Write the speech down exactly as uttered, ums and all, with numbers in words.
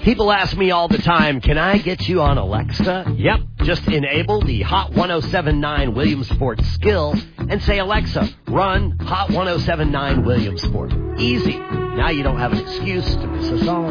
People ask me all the time, can I get you on Alexa? Yep, just enable the Hot ten seventy-nine Williamsport skill and say, Alexa, run Hot ten seventy-nine Williamsport. Easy. Now you don't have an excuse to miss us all.